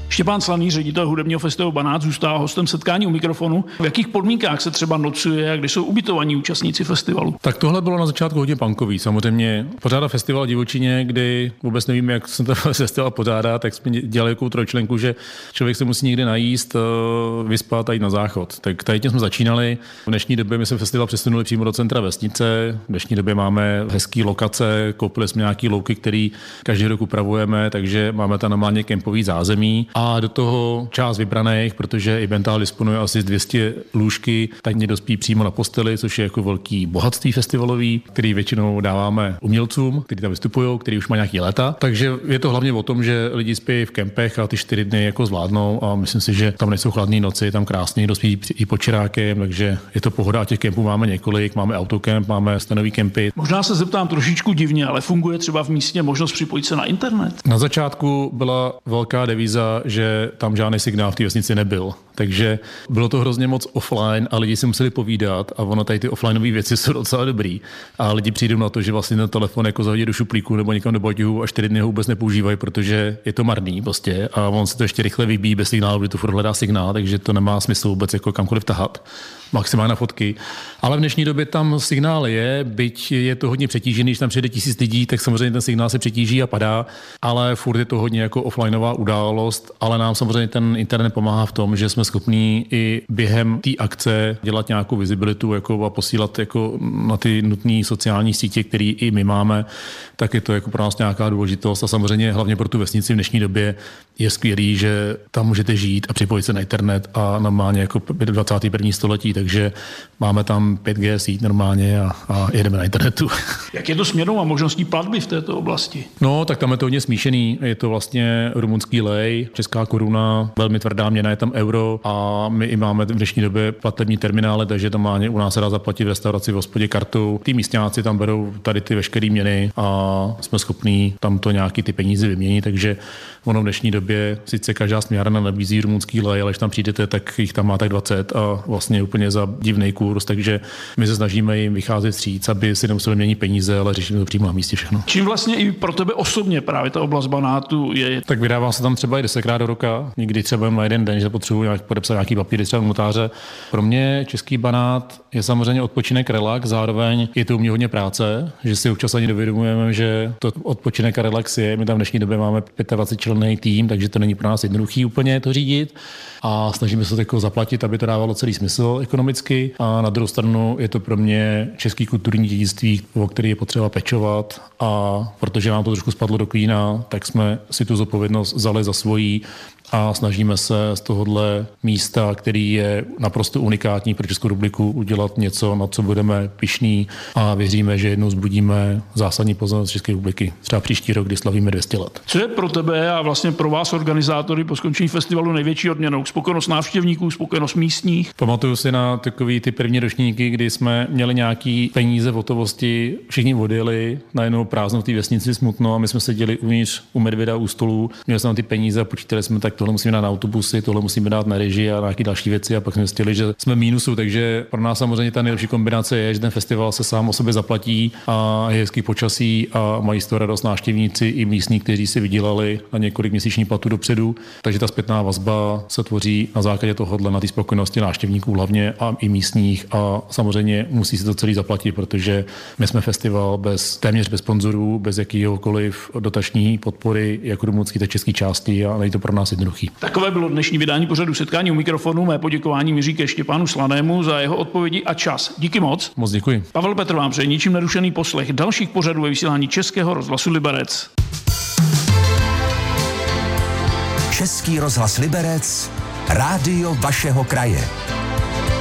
Štěpán Slaný, ředitel hudebního festivalu Banát, zůstává hostem setkání u mikrofonu. V jakých podmínkách se třeba nocuje a kde jsou ubytovaní účastníci festivalu? Tak tohle bylo na začátku hodně punkový. Samozřejmě pořádá festival v divočině, kdy vůbec nevíme, jak se ten festival pořádá, tak jsme dělali takovou trojčlenku, že člověk se musí někde najíst, vyspat a jít na záchod. Tak tady tím jsme začínali. V dnešní době my jsme festival přesunuli přímo do centra vesnice. V dnešní době máme hezký lokace, koupili jsme nějaký louky, který každý rok upravujeme, takže máme tam normálně kempový zázemí. A do toho část vybraných, protože Ibbental disponuje asi 200 lůžky, tak někdo spí přímo na posteli, což je jako velký bohatství festivalový, který většinou dáváme umělcům, kteří tam vystupují, který už má nějaký léta. Takže je to hlavně o tom, že lidi spí v kempech a ty 4 dny jako zvládnou a myslím si, že tam nejsou chladné noci, tam krásně někdo spí i pod čirákem, takže je to pohoda. A těch kempů máme několik, máme autokemp, máme stanový kempy. Možná se zeptám trošičku divně, ale funguje třeba v místě možnost připojit se na internet? Na začátku byla velká devíza, že tam žádný signál v té vesnici nebyl. Takže bylo to hrozně moc offline a lidi si museli povídat a ono tady ty offlineové věci jsou docela dobrý. A lidi přijdou na to, že vlastně ten telefon jako zahodí do šuplíku nebo někam do botihu a 4 dny ho vůbec nepoužívají, protože je to marný prostě a on se to ještě rychle vybíjí bez signálu, kdy to furt hledá signál, takže to nemá smysl vůbec jako kamkoliv tahat. Maximálně na fotky. Ale v dnešní době tam signál je, byť je to hodně přetížený, když tam přijde 1000 lidí, tak samozřejmě ten signál se přetíží a padá, ale furt je to hodně jako offlineová událost, ale nám samozřejmě ten internet pomáhá v tom, že jsme schopní i během té akce dělat nějakou vizibilitu jako a posílat jako na ty nutné sociální sítě, které i my máme, tak je to jako pro nás nějaká důležitost a samozřejmě hlavně pro tu vesnici v dnešní době je skvělý, že tam můžete žít a připojit se na internet a normálně jako 21. století, takže máme tam 5G síť normálně a jedeme na internetu. Jak je to s měnou a možností platby v této oblasti? No, tak tam je to hodně smíšený. Je to vlastně rumunský lej, česká koruna, velmi tvrdá měna, je tam euro a my i máme v dnešní době platební terminály, takže tam má u nás se dá zaplatit v restauraci, v hospodě kartou. Ty místňáci tam berou tady ty veškeré měny a jsme schopní tam to nějaký ty peníze vyměnit, takže ono v dnešní době sice každá směrna nabízí rumunský lej, ale když tam přijdete, tak jich tam má tak 20 a vlastně úplně za divný kurz, takže my se snažíme jim vycházet vstříc, aby si nemuseli měnit peníze, ale řešíme to přímo na místě všechno. Čím vlastně i pro tebe osobně právě ta oblast Banátu je? Tak vydává se tam třeba i 10krát do roka, někdy třeba jen na jeden den, že potřebuji podepsat nějaký papíry třeba notáře. Pro mě český Banát je samozřejmě odpočinek, relax, zároveň je to u mě hodně práce, že si občas ani dovědomujeme, že to odpočinek a relax je. My tam v dnešní době máme 25 členný tým, takže to není pro nás jednoduchý úplně to řídit a snažíme se to jako zaplatit, aby to dávalo celý smysl ekonomicky. A na druhou stranu je to pro mě český kulturní dědictví, o který je potřeba pečovat a protože nám to trošku spadlo do klína, tak jsme si tu zodpovědnost vzali za svojí a snažíme se z tohohle místa, který je naprosto unikátní pro Českou republiku, udělat něco, na co budeme pyšní a věříme, že jednou vzbudíme zásadní pozornost České republiky. Třeba příští rok, kdy slavíme 200 let. Co je pro tebe a vlastně pro vás organizátory po skončení festivalu největší odměnou? Spokojenost návštěvníků, spokojenost místních? Pamatuju si na takový ty první ročníky, kdy jsme měli nějaký peníze v hotovosti, všichni odjeli, najednou prázdno v té vesnici, smutno a my jsme seděli uvnitř u medvěda u stolu, měli jsme tam ty peníze a počítali jsme, tak tohle musíme dát na autobusy, tohle musíme dát na režii a nějaké další věci a pak jsme zjistili, že jsme v mínusu, takže pro nás samozřejmě ta nejlepší kombinace je, že ten festival se sám o sobě zaplatí a je hezký počasí a mají z toho radost návštěvníci i místní, kteří si vydělali na několik měsíční platu dopředu, takže ta zpětná vazba se tvoří na základě tohohle, na té spokojenosti návštěvníků hlavně a i místních a samozřejmě musí se to celý zaplatit, protože my jsme festival téměř bez sponzorů, bez jakýhokoliv dotační podpory, jako rumunský, tak český části a není to pro nás jednoduchý. Takové bylo dnešní vydání pořadu Setkání u mikrofonu. Mé poděkování míří ke Štěpánu Slanému za jeho odpovědi a čas. Díky moc. Moc děkuji. Pavel Petr vám přeje ničím nerušený poslech dalších pořadů ve vysílání Českého rozhlasu Liberec. Český rozhlas Liberec, rádio vašeho kraje.